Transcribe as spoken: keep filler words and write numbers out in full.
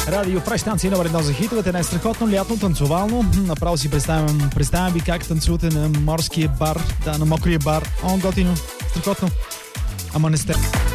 Радио Фреш, станция номер едно за хитовете. Не е страхотно, лятно, танцовално. Направо си представям, представям ви как танцувате на морския бар, да, на мокрия бар. О, готино, страхотно. Ама не сте.